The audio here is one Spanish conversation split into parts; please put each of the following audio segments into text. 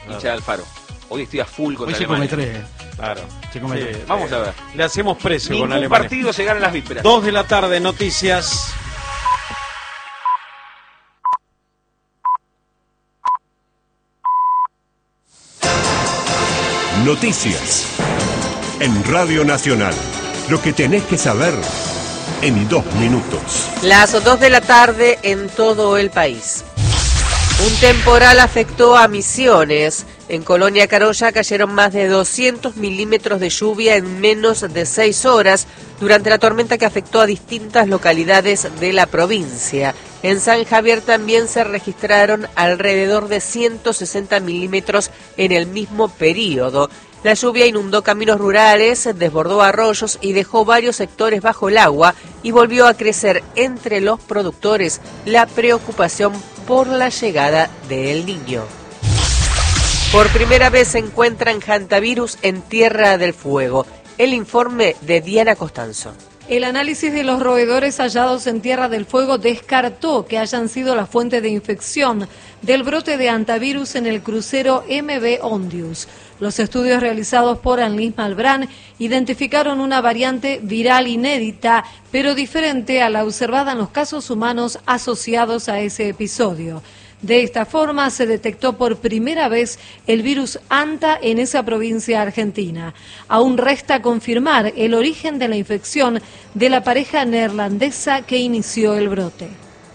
hincha de Alfaro. Hoy estoy a full contra Hoy se Alemania. come 3. Claro. Se come 3. Vamos a ver. Le hacemos precio Ningún con Alemania. partido se gana en las vísperas. 2 de la tarde, noticias. Noticias en Radio Nacional. Lo que tenés que saber en 2 minutos. Las 2 de la tarde en todo el país. Un temporal afectó a Misiones. En Colonia Carolla cayeron más de 200 milímetros de lluvia en menos de 6 horas durante la tormenta que afectó a distintas localidades de la provincia. En San Javier también se registraron alrededor de 160 milímetros en el mismo periodo. La lluvia inundó caminos rurales, desbordó arroyos y dejó varios sectores bajo el agua y volvió a crecer entre los productores la preocupación por la llegada del Niño. Por primera vez se encuentran hantavirus en Tierra del Fuego. El informe de Diana Costanzo. El análisis de los roedores hallados en Tierra del Fuego descartó que hayan sido la fuente de infección del brote de hantavirus en el crucero MV Ondius. Los estudios realizados por Anlis Malbrán identificaron una variante viral inédita, pero diferente a la observada en los casos humanos asociados a ese episodio. De esta forma se detectó por primera vez el virus Hanta en esa provincia argentina. Aún resta confirmar el origen de la infección de la pareja neerlandesa que inició el brote.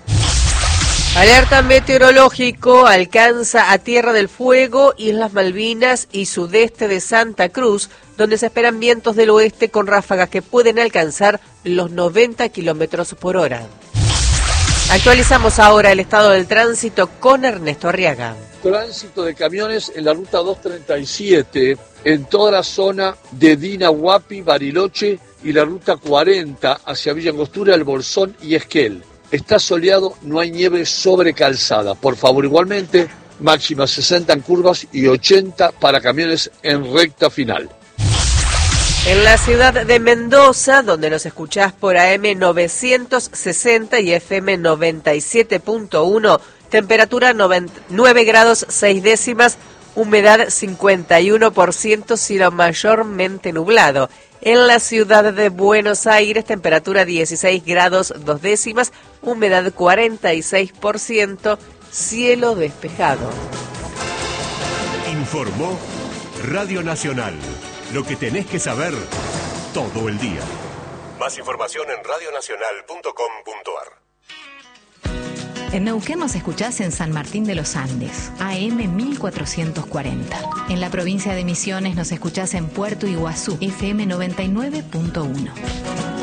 Alerta meteorológico alcanza a Tierra del Fuego, Islas Malvinas y sudeste de Santa Cruz, donde se esperan vientos del oeste con ráfagas que pueden alcanzar los 90 kilómetros por hora. Actualizamos ahora el estado del tránsito con Ernesto Arriaga. Tránsito de camiones en la ruta 237, en toda la zona de Dina, Huapi, Bariloche y la ruta 40 hacia Villa Angostura, El Bolsón y Esquel. Está soleado, no hay nieve sobre calzada. Por favor, igualmente, máxima 60 en curvas y 80 para camiones en recta final. En la ciudad de Mendoza, donde nos escuchás por AM 960 y FM 97.1, temperatura 9 grados 6 décimas, humedad 51%, cielo mayormente nublado. En la ciudad de Buenos Aires, temperatura 16 grados 2 décimas, humedad 46%, cielo despejado. Informó Radio Nacional. Lo que tenés que saber todo el día. Más información en radionacional.com.ar. En Neuquén nos escuchás en San Martín de los Andes, AM 1440. En la provincia de Misiones nos escuchás en Puerto Iguazú, FM 99.1.